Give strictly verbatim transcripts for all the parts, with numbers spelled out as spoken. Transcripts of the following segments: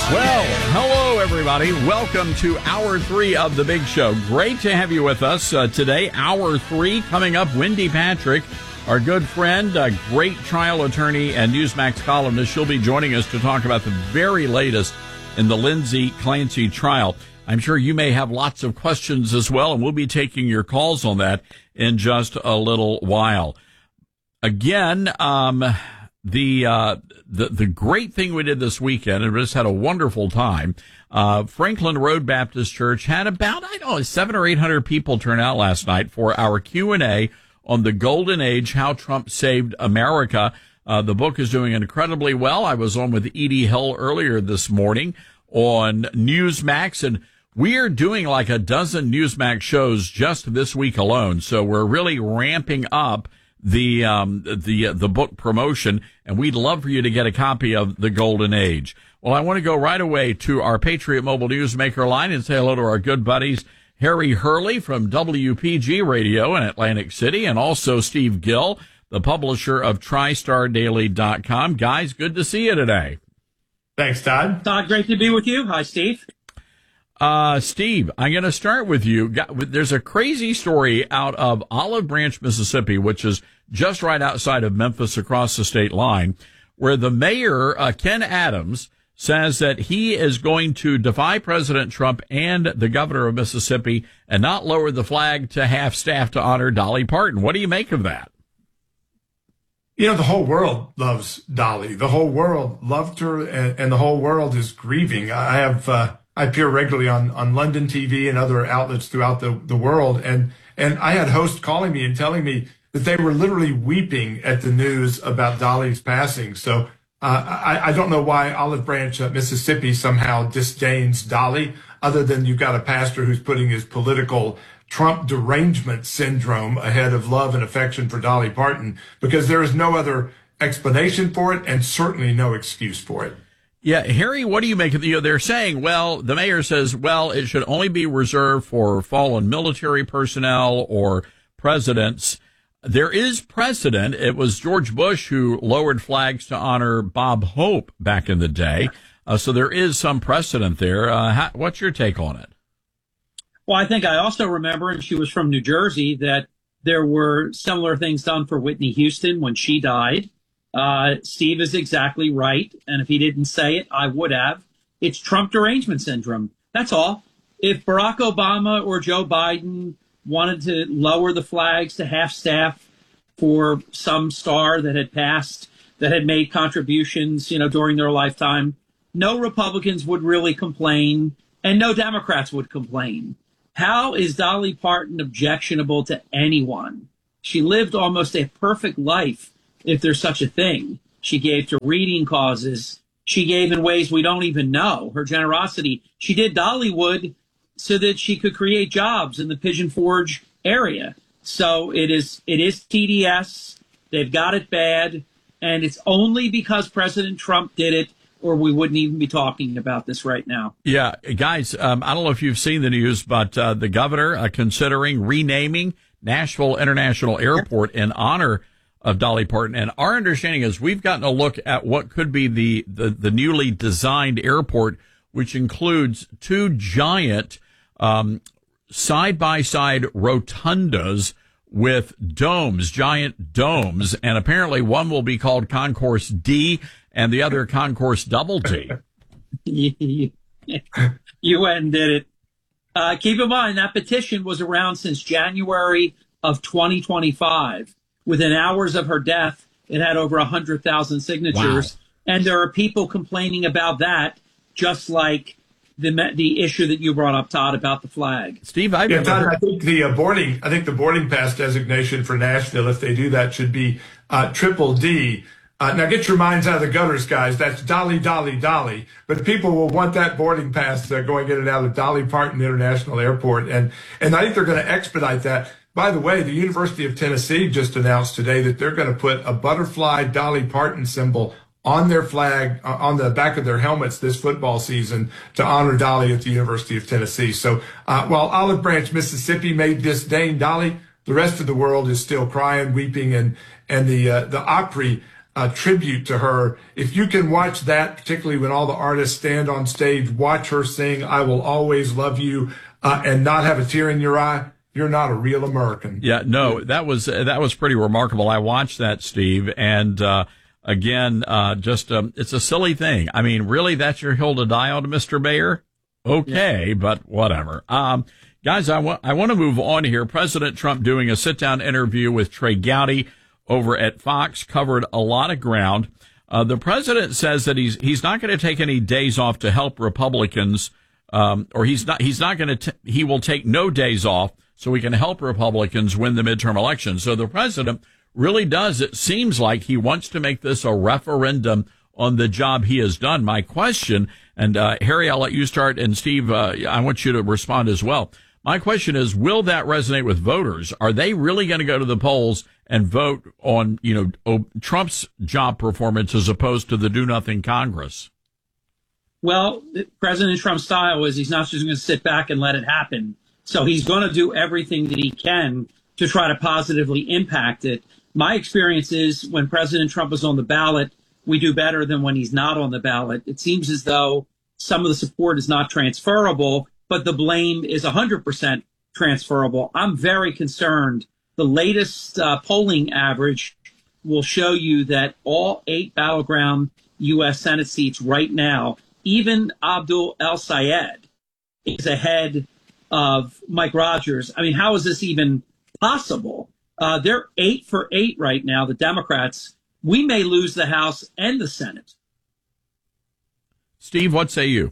Well, hello, everybody. Welcome to Hour three of The Big Show. Great to have you with us uh, today. Hour three coming up. Wendy Patrick, our good friend, a great trial attorney and Newsmax columnist. She'll be joining us to talk about the very latest in the Lindsay Clancy trial. I'm sure you may have lots of questions as well, and we'll be taking your calls on that in just a little while. Again, um... The, uh, the, the great thing we did this weekend, and we just had a wonderful time. Uh, Franklin Road Baptist Church had about, I don't know, seven or eight hundred people turn out last night for our Q and A on the Golden Age, How Trump Saved America. Uh, the book is doing incredibly well. I was on with Edie Hill earlier this morning on Newsmax, and we're doing like a dozen Newsmax shows just this week alone. So we're really ramping up the um the uh, the book promotion, and we'd love for you to get a copy of The Golden Age. Well, I want to go right away to our Patriot Mobile Newsmaker line and say hello to our good buddies Harry Hurley from W P G Radio in Atlantic City, and also Steve Gill, the publisher of Tri Star Daily dot com. Guys, good to see you today. Thanks, Todd. Todd, great to be with you. Hi, Steve. Uh, Steve, I'm going to start with you. There's a crazy story out of Olive Branch, Mississippi, which is just right outside of Memphis across the state line, where the mayor, uh, Ken Adams, says that he is going to defy President Trump and the governor of Mississippi and not lower the flag to half-staff to honor Dolly Parton. What do you make of that? You know, the whole world loves Dolly. The whole world loved her, and, and the whole world is grieving. I have... Uh, I appear regularly on, on London T V and other outlets throughout the, the world. And, and I had hosts calling me and telling me that they were literally weeping at the news about Dolly's passing. So uh, I, I don't know why Olive Branch, uh, Mississippi somehow disdains Dolly, other than you've got a pastor who's putting his political Trump derangement syndrome ahead of love and affection for Dolly Parton, because there is no other explanation for it and certainly no excuse for it. Yeah, Harry, what do you make of the, you know, they're saying, well, the mayor says, well, it should only be reserved for fallen military personnel or presidents. There is precedent. It was George Bush who lowered flags to honor Bob Hope back in the day. Uh, so there is some precedent there. Uh, how, what's your take on it? Well, I think I also remember, and she was from New Jersey, that there were similar things done for Whitney Houston when she died. Uh, Steve is exactly right. And if he didn't say it, I would have. It's Trump derangement syndrome. That's all. If Barack Obama or Joe Biden wanted to lower the flags to half staff for some star that had passed, that had made contributions, you know, during their lifetime, no Republicans would really complain and no Democrats would complain. How is Dolly Parton objectionable to anyone? She lived almost a perfect life, if there's such a thing. She gave to reading causes. She gave in ways we don't even know. Her generosity. She did Dollywood so that she could create jobs in the Pigeon Forge area. So it is it is T D S. They've got it bad. And it's only because President Trump did it, or we wouldn't even be talking about this right now. Yeah, guys, um, I don't know if you've seen the news, but uh, the governor uh, considering renaming Nashville International Airport in honor of Dolly Parton. And our understanding is we've gotten a look at what could be the, the, the newly designed airport, which includes two giant um, side-by-side rotundas with domes, giant domes. And apparently one will be called Concourse D and the other Concourse Double D. U N did it. Uh, keep in mind, that petition was around since January of twenty twenty-five. Within hours of her death, it had over one hundred thousand signatures. Wow. And there are people complaining about that, just like the the issue that you brought up, Todd, about the flag. Steve, I've yeah, Todd, I think the uh, boarding, I think the boarding pass designation for Nashville, if they do that, should be uh, triple D. Uh, now get your minds out of the gutters, guys. That's Dolly, Dolly, Dolly. But people will want that boarding pass uh, going in and out of Dolly Parton International Airport, and and I think they're going to expedite that. By the way, the University of Tennessee just announced today that they're going to put a butterfly Dolly Parton symbol on their flag, uh, on the back of their helmets this football season to honor Dolly at the University of Tennessee. So uh, while Olive Branch, Mississippi may disdain Dolly, the rest of the world is still crying, weeping, and and the uh, the Opry uh, tribute to her. If you can watch that, particularly when all the artists stand on stage, watch her sing "I Will Always Love You" uh, and not have a tear in your eye, you're not a real American. Yeah, no, that was that was pretty remarkable. I watched that, Steve, and uh, again, uh, just um, it's a silly thing. I mean, really, that's your hill to die on, Mister Mayor? Okay, yeah. But whatever. Um, guys, I want I want to move on here. President Trump doing a sit-down interview with Trey Gowdy over at Fox covered a lot of ground. Uh, the president says that he's he's not going to take any days off to help Republicans, um, or he's not he's not going to he will take no days off so he can help Republicans win the midterm election. So the president really does, it seems like he wants to make this a referendum on the job he has done. My question, and uh, Harry, I'll let you start, and Steve, uh, I want you to respond as well. My question is, will that resonate with voters? Are they really going to go to the polls and vote on, you know, Trump's job performance as opposed to the do-nothing Congress? Well, President Trump's style is he's not just going to sit back and let it happen. So he's going to do everything that he can to try to positively impact it. My experience is when President Trump is on the ballot, we do better than when he's not on the ballot. It seems as though some of the support is not transferable, but the blame is one hundred percent transferable. I'm very concerned. The latest uh, polling average will show you that all eight battleground U S Senate seats right now, even Abdul El-Sayed is ahead of Mike Rogers. I mean, how is this even possible? Uh, they're eight for eight right now, the Democrats. We may lose the House and the Senate. Steve, what say you?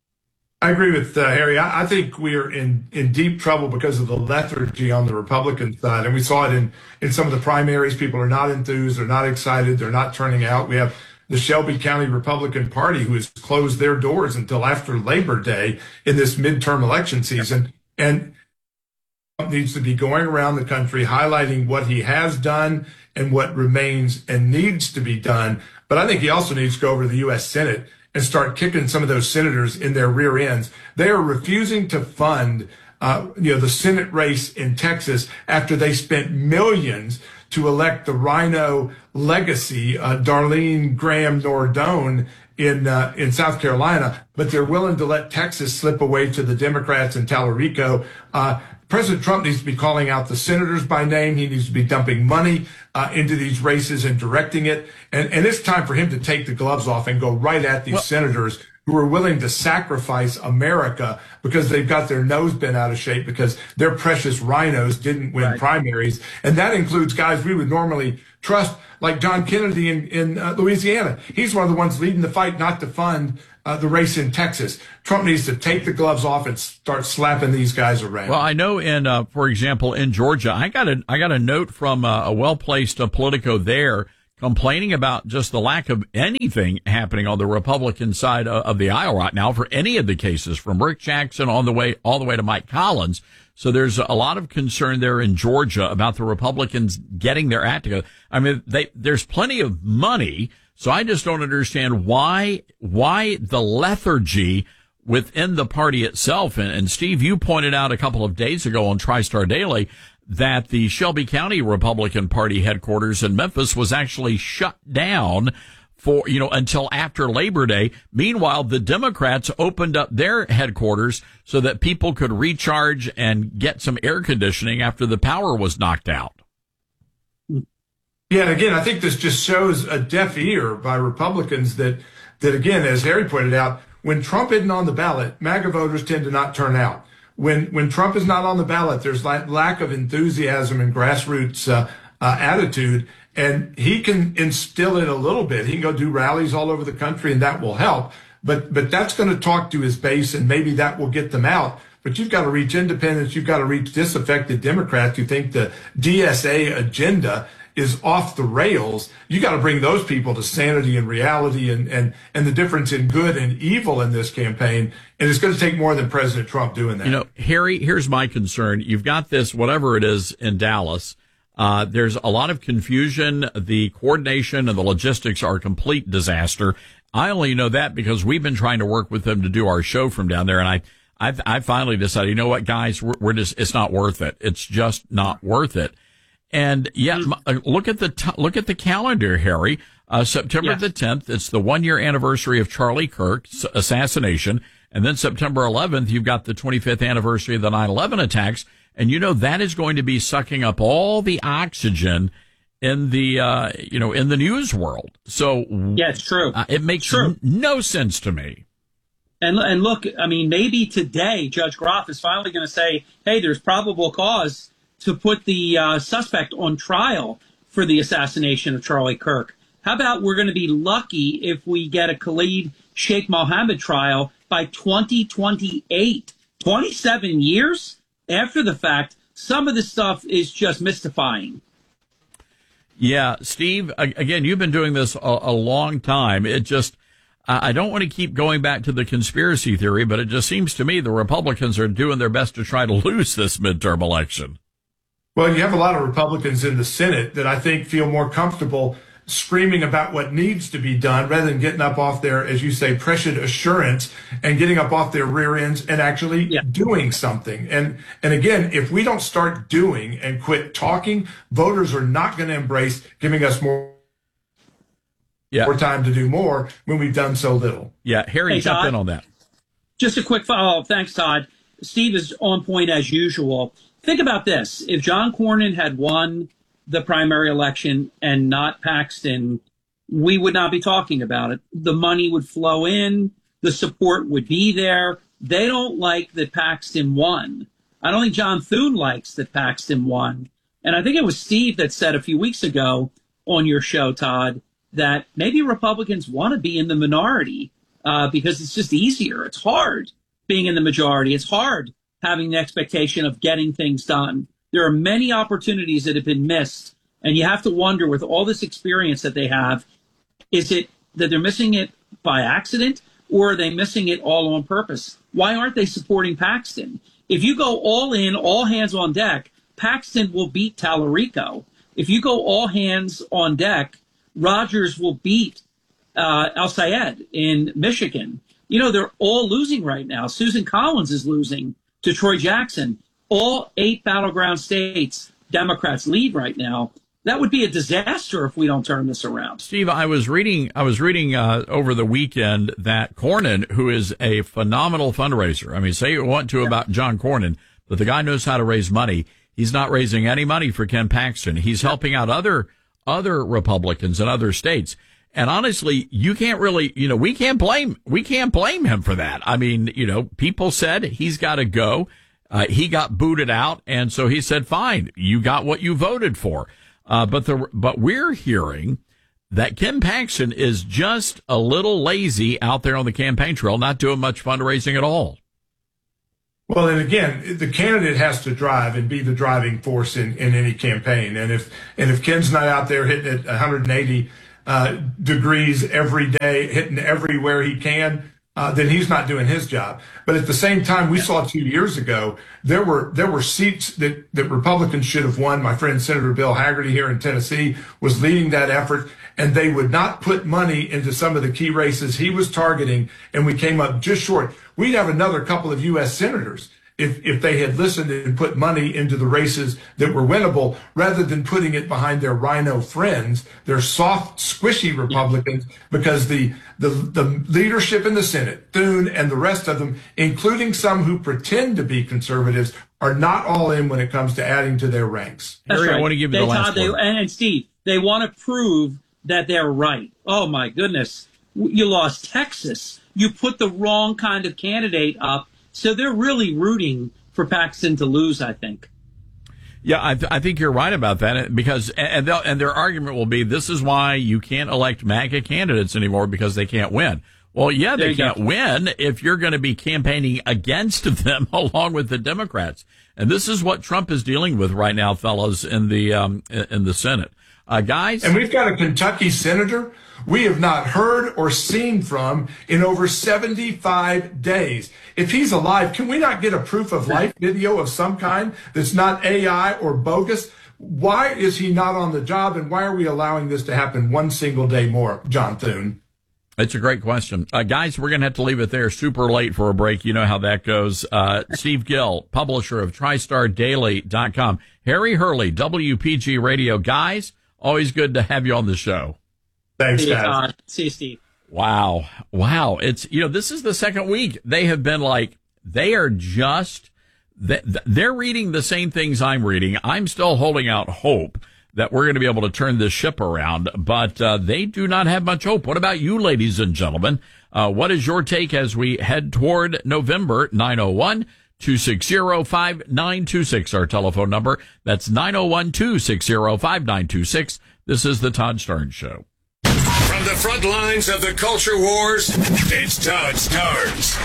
I agree with uh, Harry. I, I think we are in, in deep trouble because of the lethargy on the Republican side. And we saw it in, in some of the primaries. People are not enthused. They're not excited. They're not turning out. We have the Shelby County Republican Party, who has closed their doors until after Labor Day in this midterm election season. And Trump needs to be going around the country highlighting what he has done and what remains and needs to be done. But I think he also needs to go over to the U S Senate and start kicking some of those senators in their rear ends. They are refusing to fund, uh, you know, the Senate race in Texas after they spent millions to elect the Rhino legacy, uh, Darlene Graham Nordone in uh, in South Carolina, but they're willing to let Texas slip away to the Democrats in Tallarico. Uh, President Trump needs to be calling out the senators by name. He needs to be dumping money uh, into these races and directing it. And, and it's time for him to take the gloves off and go right at these well, senators who are willing to sacrifice America because they've got their nose bent out of shape because their precious rhinos didn't win right. primaries. And that includes guys we would normally trust, like John Kennedy in, in uh, Louisiana. He's one of the ones leading the fight not to fund uh, the race in Texas. Trump needs to take the gloves off and start slapping these guys around. Well, I know in, uh, for example, in Georgia, I got a, I got a note from uh, a well-placed uh, Politico there complaining about just the lack of anything happening on the Republican side of, of the aisle right now for any of the cases, from Rick Jackson on the way, all the way to Mike Collins. So there's a lot of concern there in Georgia about the Republicans getting their act together. I mean, they, there's plenty of money. So I just don't understand why, why the lethargy within the party itself. And, and Steve, you pointed out a couple of days ago on TriStar Daily that the Shelby County Republican Party headquarters in Memphis was actually shut down for, you know, until after Labor Day. Meanwhile, the Democrats opened up their headquarters so that people could recharge and get some air conditioning after the power was knocked out. Yeah, and again, I think this just shows a deaf ear by Republicans that, that again, as Harry pointed out, when Trump isn't on the ballot, MAGA voters tend to not turn out. When when Trump is not on the ballot, there's like lack of enthusiasm and grassroots uh, uh, attitude, and he can instill it a little bit. He can go do rallies all over the country, and that will help. But but that's going to talk to his base, and maybe that will get them out. But you've got to reach independents. You've got to reach disaffected Democrats who think the D S A agenda is off the rails. You got to bring those people to sanity and reality and, and, and the difference in good and evil in this campaign. And it's going to take more than President Trump doing that. You know, Harry, here's my concern. You've got this, whatever it is in Dallas. Uh, there's a lot of confusion. The coordination and the logistics are a complete disaster. I only know that because we've been trying to work with them to do our show from down there. And I, I've, I finally decided, you know what, guys, we're, we're just, it's not worth it. It's just not worth it. And yeah, look at the t- look at the calendar, Harry. Uh, September Yes. the tenth, it's the one-year anniversary of Charlie Kirk's assassination. And then September eleventh, you've got the twenty-fifth anniversary of the nine eleven attacks. And you know that is going to be sucking up all the oxygen in the, uh, you know, in the news world. So Yeah, it's true. uh, it makes True. n- no sense to me. And and look, I mean, maybe today Judge Groff is finally going to say, hey, there's probable cause to put the uh, suspect on trial for the assassination of Charlie Kirk. How about we're going to be lucky if we get a Khalid Sheikh Mohammed trial by twenty twenty-eight, twenty-seven years after the fact? Some of this stuff is just mystifying. Yeah, Steve, a- again, you've been doing this a, a long time. It just, I I don't want to keep going back to the conspiracy theory, but it just seems to me the Republicans are doing their best to try to lose this midterm election. Well, you have a lot of Republicans in the Senate that I think feel more comfortable screaming about what needs to be done rather than getting up off their, as you say, prescient assurance and getting up off their rear ends and actually Yeah. doing something. And and again, if we don't start doing and quit talking, voters are not going to embrace giving us more, Yeah, more time to do more when we've done so little. yeah. Harry, Hey, jump Todd. in on that. Just a quick follow-up. Thanks, Todd. Steve is on point as usual. Think about this. If John Cornyn had won the primary election and not Paxton, we would not be talking about it. The money would flow in. The support would be there. They don't like that Paxton won. I don't think John Thune likes that Paxton won. And I think it was Steve that said a few weeks ago on your show, Todd, that maybe Republicans want to be in the minority uh, because it's just easier. It's hard being in the majority. It's hard having the expectation of getting things done. There are many opportunities that have been missed, and you have to wonder, with all this experience that they have, is it that they're missing it by accident, or are they missing it all on purpose? Why aren't they supporting Paxton? If you go all in, all hands on deck, Paxton will beat Tallarico. If you go all hands on deck, Rogers will beat uh, El Sayed in Michigan. You know, they're all losing right now. Susan Collins is losing to Troy Jackson. All eight battleground states, Democrats lead right now. That would be a disaster if we don't turn this around. Steve, I was reading, I was reading uh, over the weekend that Cornyn, who is a phenomenal fundraiser. I mean, say you want to about John Cornyn, but the guy knows how to raise money. He's not raising any money for Ken Paxton. He's helping out other other Republicans in other states. And honestly, you can't really, you know, we can't blame, we can't blame him for that. I mean, you know, people said he's got to go. Uh, he got booted out, and so he said, "Fine, you got what you voted for." Uh, but the but we're hearing that Ken Paxton is just a little lazy out there on the campaign trail, not doing much fundraising at all. Well, and again, the candidate has to drive and be the driving force in, in any campaign. And if and if Ken's not out there hitting it one hundred eighty uh, degrees every day, hitting everywhere he can, Uh, then he's not doing his job. But at the same time, we saw two years ago, there were there were seats that, that Republicans should have won. My friend Senator Bill Hagerty here in Tennessee was leading that effort, and they would not put money into some of the key races he was targeting, and we came up just short. We'd have another couple of U S senators if if they had listened and put money into the races that were winnable, rather than putting it behind their rhino friends, their soft, squishy Republicans, because the the the leadership in the Senate, Thune and the rest of them, including some who pretend to be conservatives, are not all in when it comes to adding to their ranks. That's Harry, right. I want to give you they, the last Todd, they, word. and, and Steve, they want to prove that they're right. Oh, my goodness. You lost Texas. You put the wrong kind of candidate up. So they're really rooting for Paxton to lose, I think. Yeah, I, th- I think you're right about that, because and they'll- and their argument will be, this is why you can't elect MAGA candidates anymore, because they can't win. Well, yeah, There they you go. can't win if you're going to be campaigning against them along with the Democrats, and this is what Trump is dealing with right now, fellas, in the um, in the Senate, uh, guys. And we've got a Kentucky senator we have not heard or seen from in over seventy-five days. If he's alive, can we not get a proof of life video of some kind that's not A I or bogus? Why is he not on the job, and why are we allowing this to happen one single day more, John Thune? It's a great question. Uh, guys, we're going to have to leave it there. Super late for a break. You know how that goes. Uh, Steve Gill, publisher of tri star daily dot com. Harry Hurley, W P G Radio. Guys, always good to have you on the show. Thanks, See you, guys. Todd. See you, Steve. Wow. Wow. It's, you know, this is the second week. They have been like, they are just, they're reading the same things I'm reading. I'm still holding out hope that we're going to be able to turn this ship around, but uh, they do not have much hope. What about you, ladies and gentlemen? Uh, what is your take as we head toward November? Nine oh one, two six zero, five nine two six, our telephone number. That's nine oh one, two six zero, five nine two six. This is the Todd Starnes Show. From the front lines of the culture wars, it's Todd Starnes.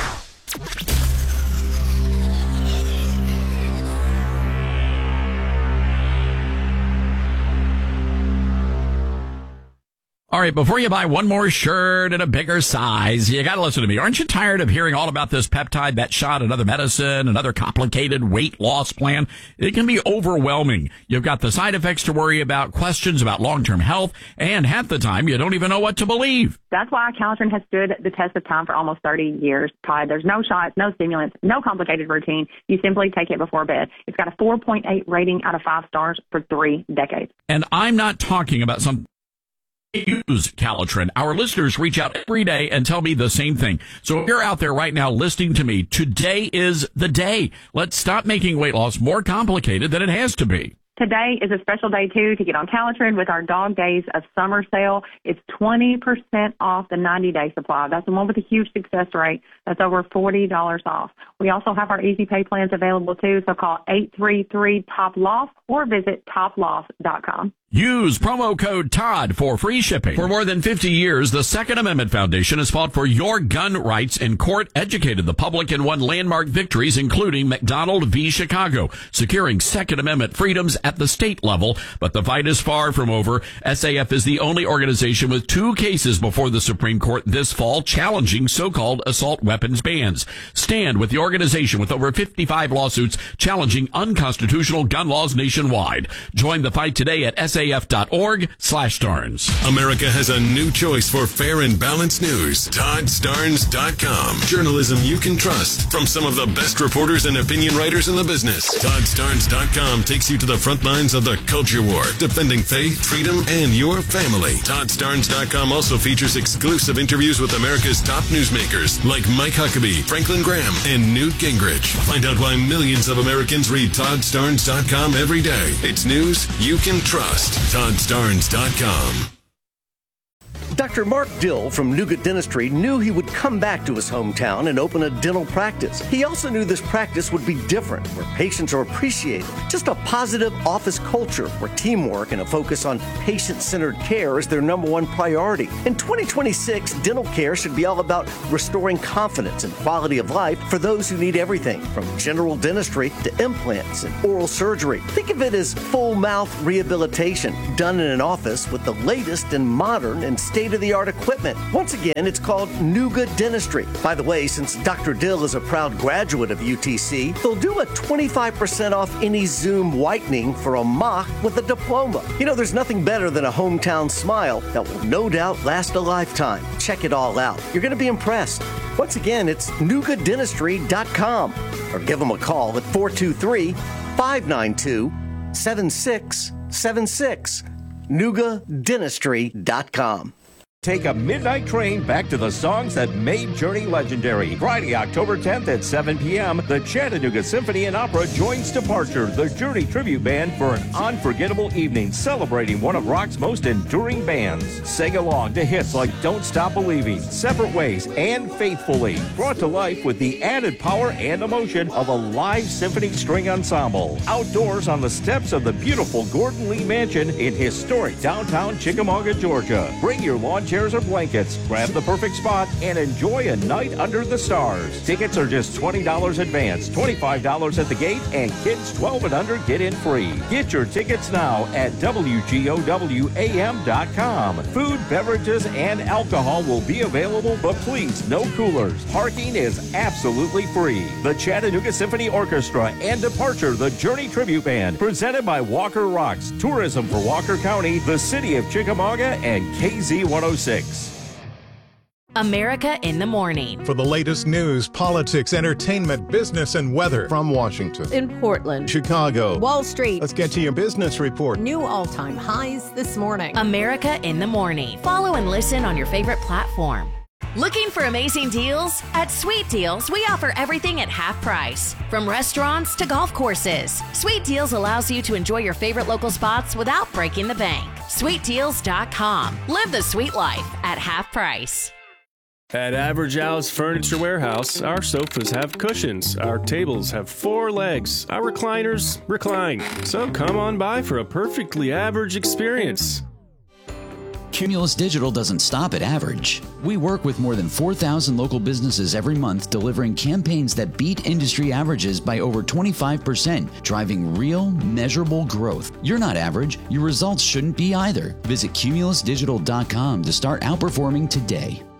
All right, before you buy one more shirt in a bigger size, you got to listen to me. Aren't you tired of hearing all about this peptide, that shot, another medicine, another complicated weight loss plan? It can be overwhelming. You've got the side effects to worry about, questions about long-term health, and half the time you don't even know what to believe. That's why Calitrin has stood the test of time for almost thirty years, Todd. There's no shots, no stimulants, no complicated routine. You simply take it before bed. It's got a four point eight rating out of five stars for three decades. And I'm not talking about some... use Calitrin. Our listeners reach out every day and tell me the same thing. So if you're out there right now listening to me, today is the day. Let's stop making weight loss more complicated than it has to be. Today is a special day, too, to get on Calitrin with our Dog Days of Summer sale. It's twenty percent off the ninety-day supply. That's the one with a huge success rate. That's over forty dollars off. We also have our easy pay plans available, too, so call eight three three, T O P L O F or visit top loft dot com. Use promo code Todd for free shipping. For more than fifty years, the Second Amendment Foundation has fought for your gun rights in court, educated the public, and won landmark victories, including McDonald v. Chicago, securing Second Amendment freedoms at the state level. But the fight is far from over. S A F is the only organization with two cases before the Supreme Court this fall challenging so-called assault weapons bans. Stand with the organization with over fifty-five lawsuits challenging unconstitutional gun laws nationwide. Join the fight today at S A F dot org slash Starnes. America has a new choice for fair and balanced news. Todd Starnes dot com. Journalism you can trust from some of the best reporters and opinion writers in the business. Todd Starnes dot com takes you to the front lines of the culture war, defending faith, freedom, and your family. Todd Starnes dot com also features exclusive interviews with America's top newsmakers like Mike Huckabee, Franklin Graham, and Newt Gingrich. Find out why millions of Americans read Todd Starnes dot com every day. It's news you can trust. Todd Starnes dot com. Doctor Mark Dill from Nuga Dentistry knew he would come back to his hometown and open a dental practice. He also knew this practice would be different, where patients are appreciated. Just a positive office culture where teamwork and a focus on patient-centered care is their number one priority. In twenty twenty-six, dental care should be all about restoring confidence and quality of life for those who need everything from general dentistry to implants and oral surgery. Think of it as full mouth rehabilitation done in an office with the latest and modern and state-of-the-art equipment. Once again, it's called Nuga Dentistry. By the way, since Doctor Dill is a proud graduate of U T C, they'll do a twenty-five percent off any Zoom whitening for a mock with a diploma. You know, there's nothing better than a hometown smile that will no doubt last a lifetime. Check it all out. You're going to be impressed. Once again, it's Nuga Dentistry dot com or give them a call at four two three, five nine two, seven six seven six. Nuga Dentistry dot com. Take a midnight train back to the songs that made Journey legendary. Friday, October tenth at seven p.m., the Chattanooga Symphony and Opera joins Departure, the Journey tribute band, for an unforgettable evening celebrating one of rock's most enduring bands. Sing along to hits like Don't Stop Believing, Separate Ways, and Faithfully, brought to life with the added power and emotion of a live symphony string ensemble. Outdoors on the steps of the beautiful Gordon Lee Mansion in historic downtown Chickamauga, Georgia. Bring your lawn chairs or blankets, grab the perfect spot, and enjoy a night under the stars. Tickets are just twenty dollars advance, twenty-five dollars at the gate, and kids twelve and under get in free. Get your tickets now at W G O W A M dot com. Food, beverages, and alcohol will be available, but please, no coolers. Parking is absolutely free. The Chattanooga Symphony Orchestra and Departure, the Journey Tribute Band, presented by Walker Rocks, Tourism for Walker County, the City of Chickamauga, and K Z one oh six. America in the Morning. For the latest news, politics, entertainment, business, and weather. From Washington, in Portland, Chicago, Wall Street. Let's get to your business report. New all-time highs this morning. America in the Morning. Follow and listen on your favorite platform. Looking for amazing deals? At Sweet Deals, we offer everything at half price. From restaurants to golf courses, Sweet Deals allows you to enjoy your favorite local spots without breaking the bank. sweet deals dot com. Live the sweet life at half price. At Average Al's Furniture Warehouse, our sofas have cushions, our tables have four legs, our recliners recline. So come on by for a perfectly average experience. Cumulus Digital doesn't stop at average. We work with more than four thousand local businesses every month, delivering campaigns that beat industry averages by over twenty-five percent, driving real, measurable growth. You're not average. Your results shouldn't be either. Visit cumulus digital dot com to start outperforming today.